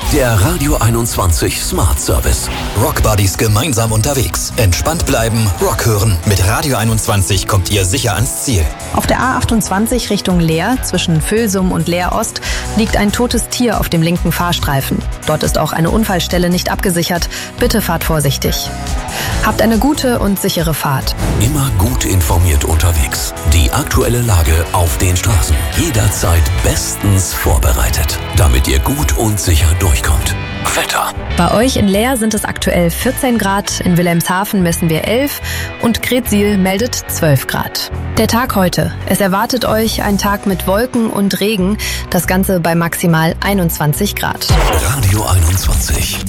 Der Radio 21 Smart Service. Rock Buddies gemeinsam unterwegs. Entspannt bleiben, Rock hören. Mit Radio 21 kommt ihr sicher ans Ziel. Auf der A28 Richtung Leer, zwischen Völsum und Leer Ost, liegt ein totes Tier auf dem linken Fahrstreifen. Dort ist auch eine Unfallstelle nicht abgesichert. Bitte fahrt vorsichtig. Habt eine gute und sichere Fahrt. Immer gut informiert unterwegs. Die aktuelle Lage auf den Straßen. Jederzeit bestens vorbereitet, damit ihr gut und sicher durchkommt. Wetter. Bei euch in Leer sind es aktuell 14 Grad, in Wilhelmshaven messen wir 11 und Gretsiel meldet 12 Grad. Der Tag heute. Es erwartet euch ein Tag mit Wolken und Regen, das Ganze bei maximal 21 Grad. Radio 21.